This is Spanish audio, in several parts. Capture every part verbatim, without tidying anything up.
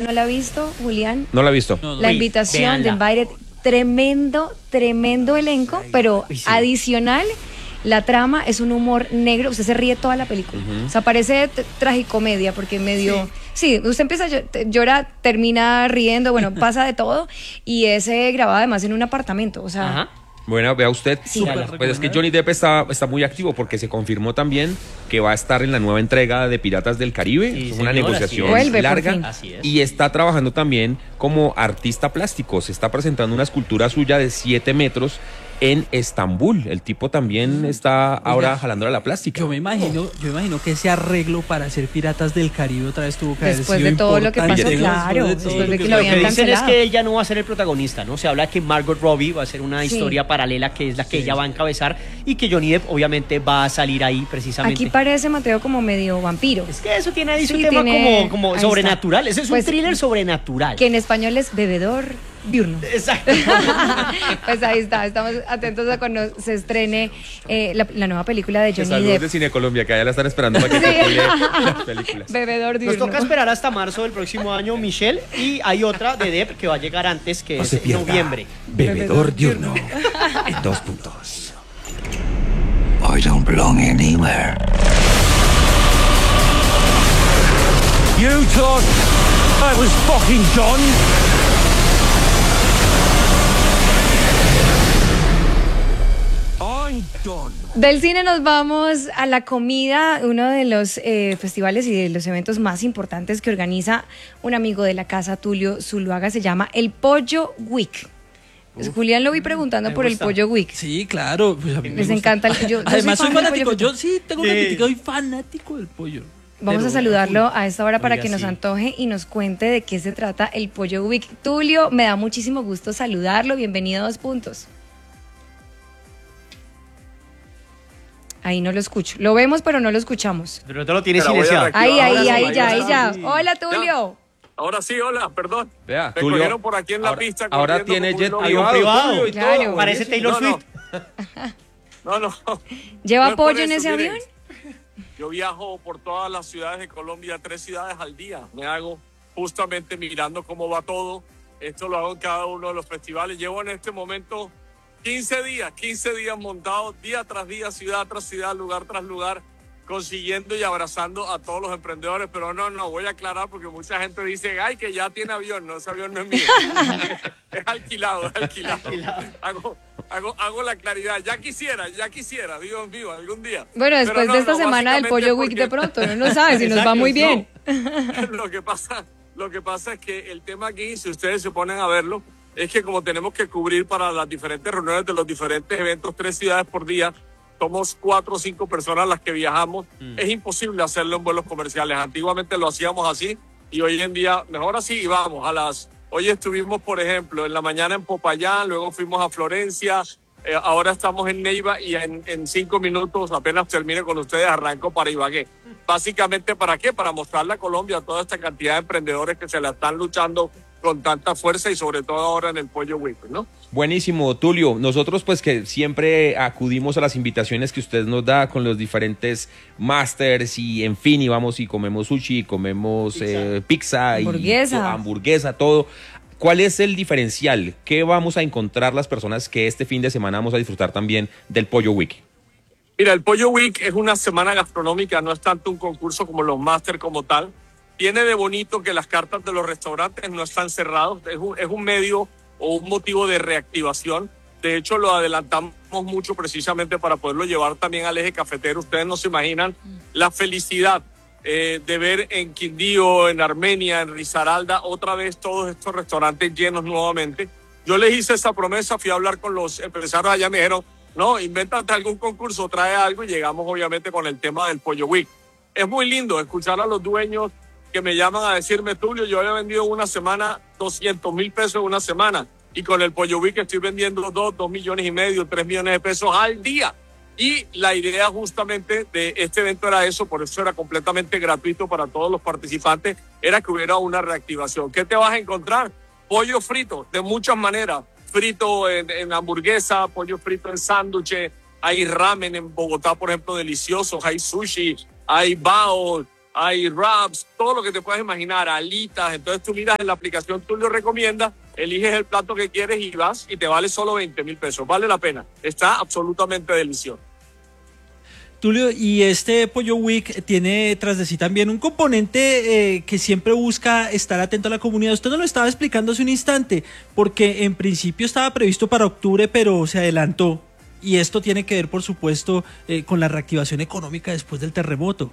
no la ha visto, Julián. No la he visto. No, no. La Uy, invitación de véanla. Invited, tremendo, tremendo elenco, pero Uy, sí. adicional, la trama es un humor negro, usted se ríe toda la película. Ujú. O sea, parece t- tragicomedia, porque medio... Sí. sí, usted empieza a llo- te- llora, termina riendo, bueno, pasa de todo, y es eh, grabado además en un apartamento, o sea... Ajá. Bueno, vea usted. Sí. Pues es que Johnny Depp está, está muy activo porque se confirmó también que va a estar en la nueva entrega de Piratas del Caribe. Sí, es una señor, negociación así es. Vuelve, por larga. fin. Así es. Y está trabajando también como artista plástico. Se está presentando una escultura suya de siete metros en Estambul. El tipo también está ahora Oiga, jalando a la plástica. Yo me imagino, yo me imagino que ese arreglo para hacer Piratas del Caribe otra vez tuvo que haber Después sido de todo lo que importante, pasó, ¿no? claro, Después de después todo de lo que que lo Lo habían que dicen es cancelado. que ella no va a ser el protagonista, ¿no? Se habla que Margot Robbie va a ser una Sí. historia paralela que es la que ella va a encabezar y que Johnny Depp obviamente va a salir ahí precisamente. Aquí parece Mateo como medio vampiro. Es que eso tiene ahí su Sí, tema tiene- como, como ahí sobrenatural. está. Ese es Pues, un thriller sobrenatural. Que en español es bebedor diurno. Exacto. Pues ahí está, estamos atentos a cuando se estrene eh, la, la nueva película de Johnny Saludos Depp. de Cine Colombia, que allá la están esperando para que Sí. titule las películas. Bebedor Nos diurno. toca esperar hasta marzo del próximo año, Michelle, y hay otra de Depp que va a llegar antes, que No es se en pierda. noviembre. Bebedor diurno. En dos puntos. I don't belong anywhere. You thought I was fucking done? I'm done. Del cine nos vamos a la comida, uno de los eh, festivales y de los eventos más importantes que organiza un amigo de la casa, Tulio Zuluaga, se llama el Pollo Week. Pues Julián lo vi preguntando me por el gusta. Pollo Week. Sí, claro. Pues a mí me Les gusta. encanta el- yo- yo soy Además, soy fan del fanático. pollo Yo frito. sí tengo una Sí. crítica. Soy fanático del pollo. Vamos Pero- a saludarlo a esta hora para Oiga, que nos sí. antoje y nos cuente de qué se trata el Pollo Week. Tulio, me da muchísimo gusto saludarlo. Bienvenido a Dos Puntos. Ahí no lo escucho. Lo vemos, pero no lo escuchamos. Pero tú lo tienes Te la voy a silenciado. reactivar. Ahí, ahí, Ahora ahí, sí, ya, ahí ahora ya. sí. Hola, Tulio. Ahora sí, hola, perdón. Vea, Me Tulio, cogieron por aquí en la ahora, pista. ahora corriendo tiene como jet un loco. privado, privado. Tulio, y Claro. todo. Parece Taylor No, no. Swift. No, no. ¿Lleva No es por pollo en eso, ese miren. avión? Yo viajo por todas las ciudades de Colombia, tres ciudades al día. Me hago justamente mirando cómo va todo. Esto lo hago en cada uno de los festivales. Llevo en este momento quince días, quince días montados, día tras día, ciudad tras ciudad, lugar tras lugar, consiguiendo y abrazando a todos los emprendedores. Pero no, no, voy a aclarar porque mucha gente dice, ay, que ya tiene avión. No, ese avión no es mío. Es alquilado, es alquilado. Hago, hago, hago la claridad. Ya quisiera, ya quisiera, Dios mío, algún día. Bueno, Pero después no, de esta no, semana del básicamente Pollo Week de porque- pronto, uno no sabe si nos va Exacto, muy bien. Lo que pasa, lo que pasa es que el tema aquí, si ustedes se ponen a verlo, es que como tenemos que cubrir para las diferentes reuniones de los diferentes eventos, tres ciudades por día, somos cuatro o cinco personas las que viajamos, es imposible hacerlo en vuelos comerciales. Antiguamente lo hacíamos así y hoy en día, mejor así, y vamos a las... Hoy estuvimos, por ejemplo, en la mañana en Popayán, luego fuimos a Florencia, eh, ahora estamos en Neiva y en, en cinco minutos, apenas termine con ustedes, arranco para Ibagué. Básicamente, ¿para qué? Para mostrarle a Colombia a toda esta cantidad de emprendedores que se la están luchando con tanta fuerza y sobre todo ahora en el Pollo Week, ¿no? Buenísimo, Tulio. Nosotros pues que siempre acudimos a las invitaciones que usted nos da con los diferentes masters y en fin, y vamos y comemos sushi, comemos pizza, eh, pizza hamburguesa. y hamburguesa, todo. ¿Cuál es el diferencial? ¿Qué vamos a encontrar las personas que este fin de semana vamos a disfrutar también del Pollo Week? Mira, el Pollo Week es una semana gastronómica, no es tanto un concurso como los máster como tal. Tiene de bonito que las cartas de los restaurantes no están cerrados, es un, es un medio o un motivo de reactivación. De hecho, lo adelantamos mucho precisamente para poderlo llevar también al eje cafetero. Ustedes no se imaginan la felicidad eh, de ver en Quindío, en Armenia, en Risaralda, otra vez todos estos restaurantes llenos nuevamente. Yo les hice esa promesa, fui a hablar con los empresarios allá, me dijeron, no, invéntate algún concurso, trae algo, y llegamos obviamente con el tema del Pollo Week. Es muy lindo escuchar a los dueños que me llaman a decirme, Tulio, yo había vendido una semana doscientos mil pesos en una semana y con el Pollo Week estoy vendiendo dos, dos millones y medio, tres millones de pesos al día. Y la idea justamente de este evento era eso, por eso era completamente gratuito para todos los participantes, era que hubiera una reactivación. ¿Qué te vas a encontrar? Pollo frito, de muchas maneras. Frito en, en hamburguesa, pollo frito en sándwiches, hay ramen en Bogotá, por ejemplo, deliciosos, hay sushi, hay bao, hay wraps, todo lo que te puedas imaginar, alitas. Entonces tú miras en la aplicación, tú lo recomiendas, eliges el plato que quieres y vas y te vale solo veinte mil pesos. Vale la pena. Está absolutamente delicioso. Tulio, y este Pollo Week tiene tras de sí también un componente eh, que siempre busca estar atento a la comunidad. Usted nos lo estaba explicando hace un instante, porque en principio estaba previsto para octubre, pero se adelantó. Y esto tiene que ver, por supuesto, eh, con la reactivación económica después del terremoto.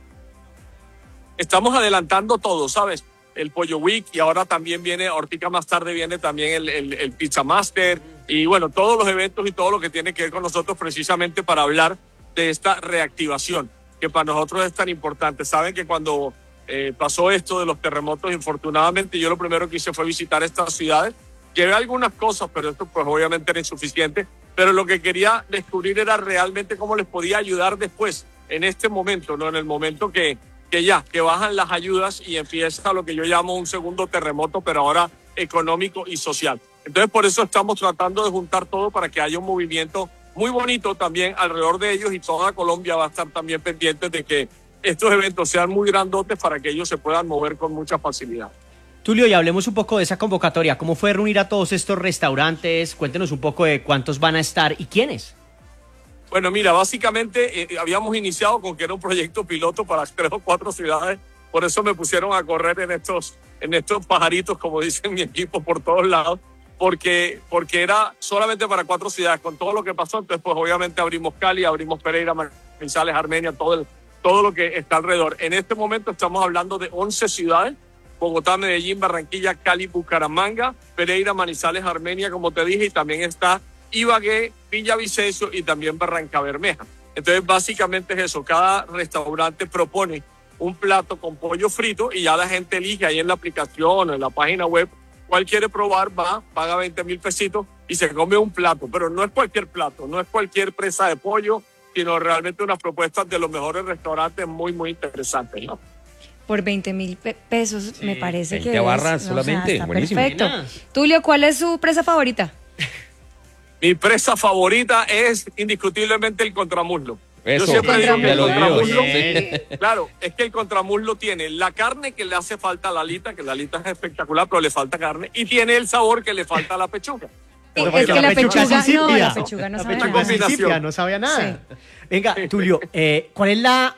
Estamos adelantando todo, ¿sabes? El Pollo Week y ahora también viene, ahorita más tarde viene también el, el, el Pizza Master y bueno, todos los eventos y todo lo que tiene que ver con nosotros precisamente para hablar de esta reactivación que para nosotros es tan importante. Saben que cuando eh, pasó esto de los terremotos, infortunadamente yo lo primero que hice fue visitar estas ciudades. Llevé algunas cosas, pero esto pues obviamente era insuficiente, pero lo que quería descubrir era realmente cómo les podía ayudar después, en este momento, ¿no? En el momento que, que ya, que bajan las ayudas y empieza lo que yo llamo un segundo terremoto, pero ahora económico y social. Entonces por eso estamos tratando de juntar todo para que haya un movimiento muy bonito también alrededor de ellos y toda Colombia va a estar también pendiente de que estos eventos sean muy grandotes para que ellos se puedan mover con mucha facilidad. Tulio, y hablemos un poco de esa convocatoria. ¿Cómo fue reunir a todos estos restaurantes? Cuéntenos un poco de cuántos van a estar y quiénes. Bueno, mira, básicamente eh, habíamos iniciado con que era un proyecto piloto para tres o cuatro ciudades. Por eso me pusieron a correr en estos, en estos pajaritos, como dicen mi equipo, por todos lados. Porque, porque era solamente para cuatro ciudades, con todo lo que pasó. Entonces, pues obviamente abrimos Cali, abrimos Pereira, Manizales, Armenia, todo, el, todo lo que está alrededor. En este momento estamos hablando de once ciudades: Bogotá, Medellín, Barranquilla, Cali, Bucaramanga, Pereira, Manizales, Armenia, como te dije, y también está Ibagué, Villavicencio y también Barrancabermeja. Entonces, básicamente es eso. Cada restaurante propone un plato con pollo frito y ya la gente elige ahí en la aplicación o en la página web cuál quiere probar, va, paga veinte mil pesitos y se come un plato. Pero no es cualquier plato, no es cualquier presa de pollo, sino realmente unas propuestas de los mejores restaurantes muy, muy interesantes, ¿no? Por veinte mil pesos, sí, me parece que veinte barras es, solamente, o sea, está buenísimo. perfecto. Tulio, ¿cuál es su presa favorita? Mi presa favorita es indiscutiblemente el contramuslo. Eso, yo siempre digo que el contramuslo, Sí. claro, es que el contramuslo tiene la carne que le hace falta a la alita, que la alita es espectacular, pero le falta carne, y tiene el sabor que le falta a la pechuga. Es Porque que la la pechuga pechuga, sí no, insípida. la pechuga no La sabe pechuga nada. es insípida, no sabía nada. Sí. Venga, Tulio, eh, ¿cuál es la,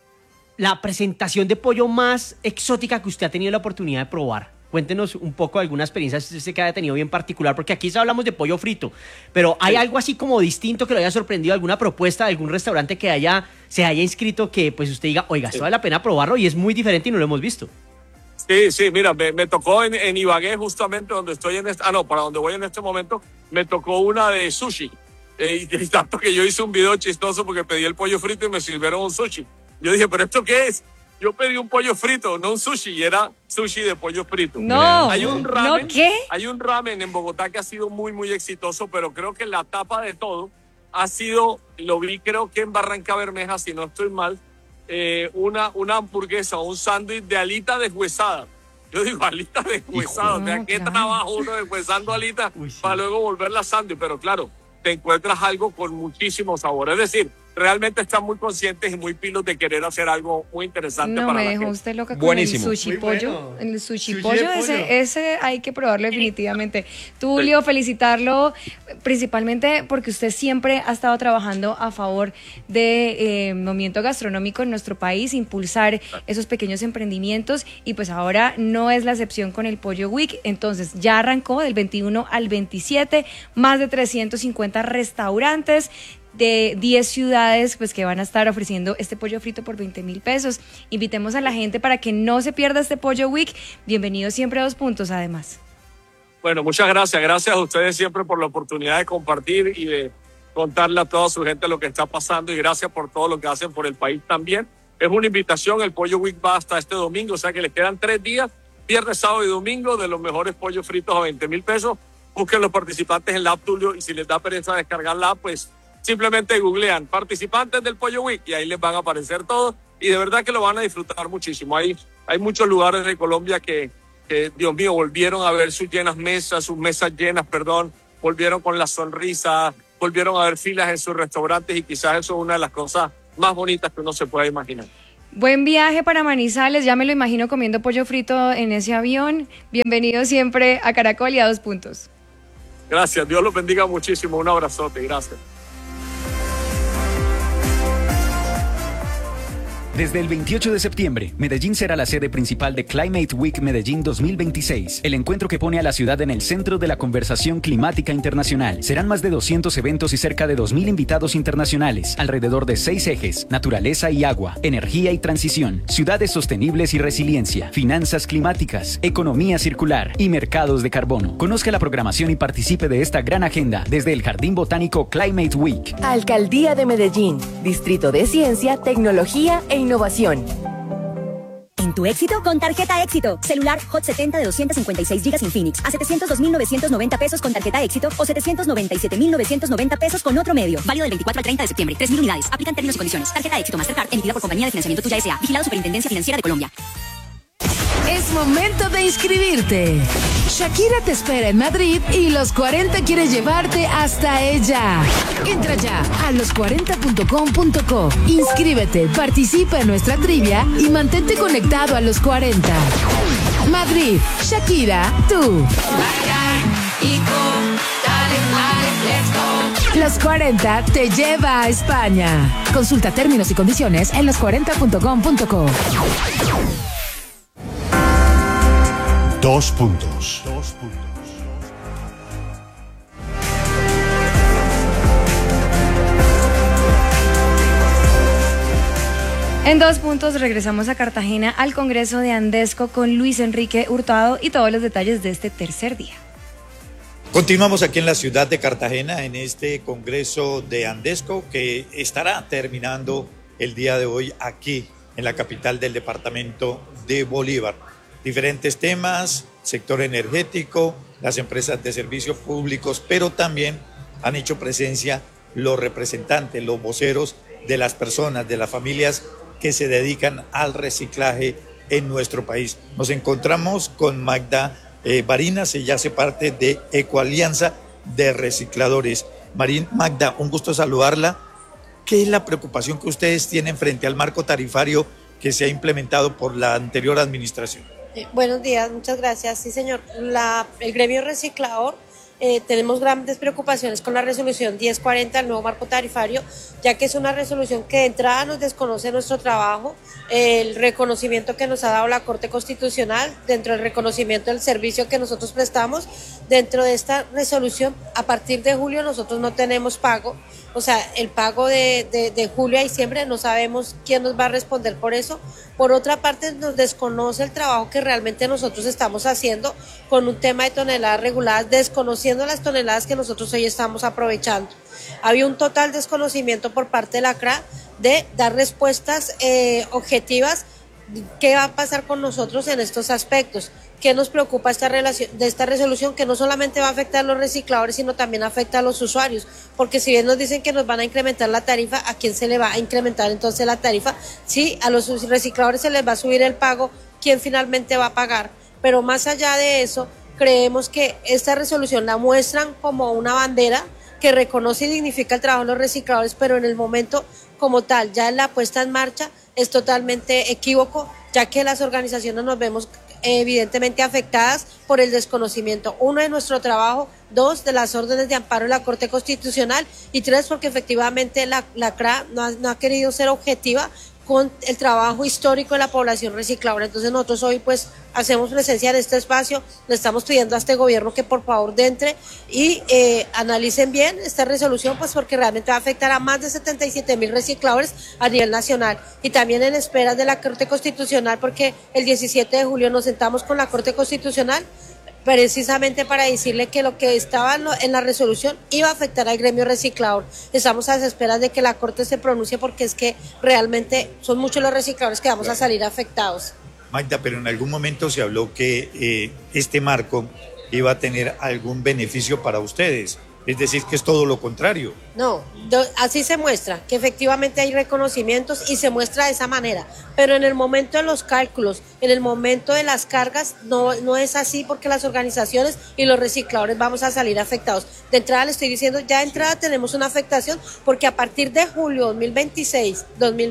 la presentación de pollo más exótica que usted ha tenido la oportunidad de probar? Cuéntenos un poco de alguna experiencia que haya tenido bien particular, porque aquí hablamos de pollo frito, pero ¿hay Sí. algo así como distinto que lo haya sorprendido, alguna propuesta de algún restaurante que haya, se haya inscrito que pues usted diga, oiga, esto Sí. vale la pena probarlo y es muy diferente y no lo hemos visto? Sí, sí, mira, me, me tocó en, en Ibagué, justamente donde estoy en este, ah, no, para donde voy en este momento, me tocó una de sushi. Eh, y, y tanto que yo hice un video chistoso porque pedí el pollo frito y me sirvieron un sushi. Yo dije, ¿pero esto qué es? Yo pedí un pollo frito, no un sushi, y era sushi de pollo frito. No, Hay un ramen, ¿no qué? hay un ramen en Bogotá que ha sido muy, muy exitoso, pero creo que la tapa de todo ha sido, lo vi creo que en Barrancabermeja, si no estoy mal, eh, una, una hamburguesa o un sándwich de alita deshuesada. Yo digo, alita deshuesada, o sea, No, ¿qué claro. trabajo uno deshuesando alita Uy, sí. para luego volverla sándwich? Pero claro, te encuentras algo con muchísimo sabor. Es decir, realmente están muy conscientes y muy pilos de querer hacer algo muy interesante No, para me la dejó gente. usted loca con Buenísimo. el sushi Muy pollo. bueno. El sushi, Sushi pollo, de pollo. Ese, ese hay que probarlo definitivamente. Tulio, felicitarlo principalmente porque usted siempre ha estado trabajando a favor de eh, movimiento gastronómico en nuestro país, impulsar esos pequeños emprendimientos y pues ahora no es la excepción con el Pollo Week. Entonces ya arrancó del veintiuno al veintisiete, más de trescientos cincuenta restaurantes de diez ciudades pues que van a estar ofreciendo este pollo frito por veinte mil pesos. Invitemos a la gente para que no se pierda este Pollo Week. Bienvenido siempre a Dos Puntos, además. Bueno, muchas gracias. Gracias a ustedes siempre por la oportunidad de compartir y de contarle a toda su gente lo que está pasando y gracias por todo lo que hacen por el país también. Es una invitación, el Pollo Week va hasta este domingo, o sea que les quedan tres días, viernes, sábado y domingo, de los mejores pollos fritos a veinte mil pesos. Busquen los participantes en la app, Tulio, y si les da pereza descargar la app, pues simplemente googlean participantes del Pollo Week y ahí les van a aparecer todos y de verdad que lo van a disfrutar muchísimo. Hay, hay muchos lugares de Colombia que, que, Dios mío, volvieron a ver sus llenas mesas, sus mesas llenas, perdón, volvieron con la sonrisa, volvieron a ver filas en sus restaurantes y quizás eso es una de las cosas más bonitas que uno se pueda imaginar. Buen viaje para Manizales, ya me lo imagino comiendo pollo frito en ese avión. Bienvenido siempre a Caracol y a Dos Puntos. Gracias, Dios los bendiga muchísimo. Un abrazote, gracias. Desde el veintiocho de septiembre, Medellín será la sede principal de Climate Week Medellín dos mil veintiséis, el encuentro que pone a la ciudad en el centro de la conversación climática internacional. Serán más de doscientos eventos y cerca de dos mil invitados internacionales, alrededor de seis ejes: naturaleza y agua, energía y transición, ciudades sostenibles y resiliencia, finanzas climáticas, economía circular y mercados de carbono. Conozca la programación y participe de esta gran agenda desde el Jardín Botánico Climate Week. Alcaldía de Medellín, Distrito de Ciencia, Tecnología e Innovación. En tu éxito, con tarjeta Éxito. Celular Hot setenta de doscientos cincuenta y seis gigas Infinix a setecientos dos mil novecientos noventa pesos con tarjeta Éxito o setecientos noventa y siete mil novecientos noventa pesos con otro medio. Válido del veinticuatro al treinta de septiembre. tres mil unidades. Aplican términos y condiciones. Tarjeta Éxito Mastercard emitida por Compañía de Financiamiento Tuya S A. Vigilado Superintendencia Financiera de Colombia. Es momento de inscribirte. Shakira te espera en Madrid y Los cuarenta quiere llevarte hasta ella. Entra ya a los cuarenta punto com punto co. Inscríbete, participa en nuestra trivia y mantente conectado a Los cuarenta. Madrid, Shakira, tú. Los cuarenta te lleva a España. Consulta términos y condiciones en los cuarenta punto com punto co. Dos puntos. Dos puntos. En Dos Puntos regresamos a Cartagena al Congreso de Andesco con Luis Enrique Hurtado y todos los detalles de este tercer día. Continuamos aquí en la ciudad de Cartagena en este Congreso de Andesco que estará terminando el día de hoy aquí en la capital del departamento de Bolívar. Diferentes temas, sector energético, las empresas de servicios públicos, pero también han hecho presencia los representantes, los voceros de las personas, de las familias que se dedican al reciclaje en nuestro país. Nos encontramos con Magda eh, Barinas, ella hace parte de Ecoalianza de Recicladores. Marín, Magda, un gusto saludarla. ¿Qué es la preocupación que ustedes tienen frente al marco tarifario que se ha implementado por la anterior administración? Eh, buenos días, muchas gracias. Sí, señor. La, el gremio reciclador eh, tenemos grandes preocupaciones con la resolución diez cuarenta, el nuevo marco tarifario, ya que es una resolución que de entrada nos desconoce nuestro trabajo, eh, el reconocimiento que nos ha dado la Corte Constitucional, dentro del reconocimiento del servicio que nosotros prestamos. Dentro de esta resolución, a partir de julio nosotros no tenemos pago, o sea, el pago de, de, de julio a diciembre no sabemos quién nos va a responder por eso. Por otra parte, nos desconoce el trabajo que realmente nosotros estamos haciendo con un tema de toneladas reguladas, desconociendo las toneladas que nosotros hoy estamos aprovechando. Había un total desconocimiento por parte de la C R A de dar respuestas eh, objetivas. ¿Qué va a pasar con nosotros en estos aspectos? ¿Qué nos preocupa esta relación, de esta resolución? Que no solamente va a afectar a los recicladores, sino también afecta a los usuarios, porque si bien nos dicen que nos van a incrementar la tarifa, ¿a quién se le va a incrementar entonces la tarifa? Sí, a los recicladores se les va a subir el pago, ¿quién finalmente va a pagar? Pero más allá de eso, creemos que esta resolución la muestran como una bandera que reconoce y dignifica el trabajo de los recicladores, pero en el momento como tal, ya en la puesta en marcha, es totalmente equívoco, ya que las organizaciones nos vemos evidentemente afectadas por el desconocimiento, uno, de nuestro trabajo, dos, de las órdenes de amparo de la Corte Constitucional y tres, porque efectivamente la, la C R A no ha, no ha querido ser objetiva con el trabajo histórico de la población recicladora. Entonces nosotros hoy pues hacemos presencia en este espacio, le estamos pidiendo a este gobierno que por favor entre y eh, analicen bien esta resolución, pues porque realmente va a afectar a más de setenta y siete mil recicladores a nivel nacional y también en espera de la Corte Constitucional, porque el diecisiete de julio nos sentamos con la Corte Constitucional precisamente para decirle que lo que estaba en la resolución iba a afectar al gremio reciclador. Estamos a las esperas de que la Corte se pronuncie, porque es que realmente son muchos los recicladores que vamos a salir afectados. Magda, pero en algún momento se habló que eh, este marco iba a tener algún beneficio para ustedes. Es decir, que es todo lo contrario. No, do, así se muestra, que efectivamente hay reconocimientos y se muestra de esa manera, pero en el momento de los cálculos, En el momento de las cargas no, no es así porque las organizaciones y los recicladores vamos a salir afectados. De entrada le estoy diciendo, ya de entrada tenemos una afectación porque a partir de julio dos mil veintiséis,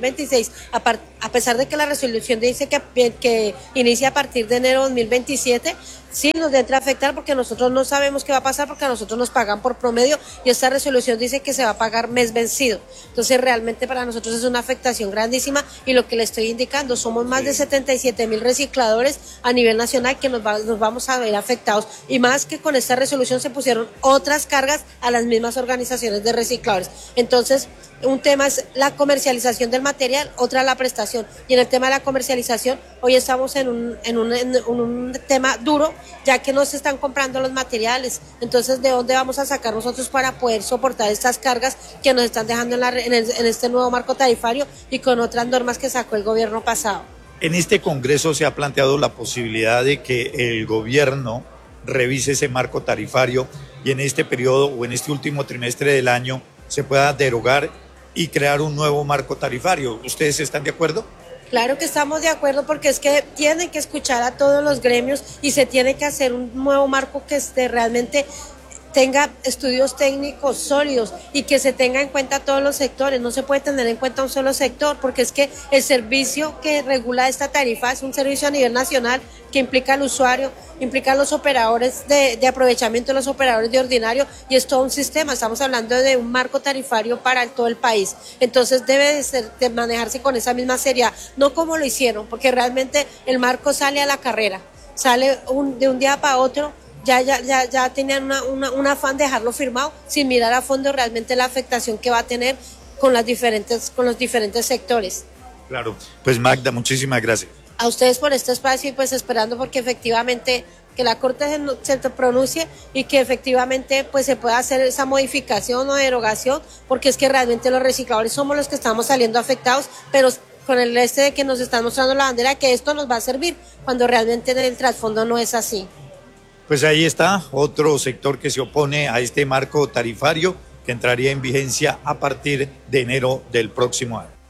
a, par, a pesar de que la resolución dice que, que inicia a partir de enero de dos mil veintisiete, sí nos entra a afectar porque nosotros no sabemos qué va a pasar porque a nosotros nos pagan por promedio y esta resolución dice que se va a pagar mes vencido. Entonces realmente para nosotros es una afectación grandísima y lo que le estoy indicando, somos más de setenta y siete mil recicladores a nivel nacional que nos, va, nos vamos a ver afectados y más que con esta resolución se pusieron otras cargas a las mismas organizaciones de recicladores. Entonces un tema es la comercialización del material, otra la prestación. Y en el tema de la comercialización, hoy estamos en un, en un, en un tema duro, ya que no se están comprando los materiales. Entonces, ¿de dónde vamos a sacar nosotros para poder soportar estas cargas que nos están dejando en, la, en, el, en este nuevo marco tarifario y con otras normas que sacó el gobierno pasado? En este Congreso se ha planteado la posibilidad de que el gobierno revise ese marco tarifario y en este periodo o en este último trimestre del año se pueda derogar y crear un nuevo marco tarifario. ¿Ustedes están de acuerdo? Claro que estamos de acuerdo porque es que tienen que escuchar a todos los gremios y se tiene que hacer un nuevo marco que esté realmente tenga estudios técnicos sólidos y que se tenga en cuenta todos los sectores. No se puede tener en cuenta un solo sector porque es que el servicio que regula esta tarifa es un servicio a nivel nacional que implica al usuario, implica a los operadores de, de aprovechamiento, los operadores de ordinario y es todo un sistema. Estamos hablando de un marco tarifario para todo el país. Entonces debe de, ser, de manejarse con esa misma seriedad, no como lo hicieron, porque realmente el marco sale a la carrera, sale un, de un día para otro. Ya, ya, ya, ya tenían una, una, un afán de dejarlo firmado sin mirar a fondo realmente la afectación que va a tener con, las diferentes, con los diferentes sectores. Claro, pues Magda, muchísimas gracias. A ustedes por este espacio y pues esperando porque efectivamente que la Corte se, se pronuncie y que efectivamente pues se pueda hacer esa modificación o derogación porque es que realmente los recicladores somos los que estamos saliendo afectados, pero con el este de que nos están mostrando la bandera que esto nos va a servir cuando realmente en el trasfondo no es así. Pues ahí está otro sector que se opone a este marco tarifario que entraría en vigencia a partir de enero del próximo año.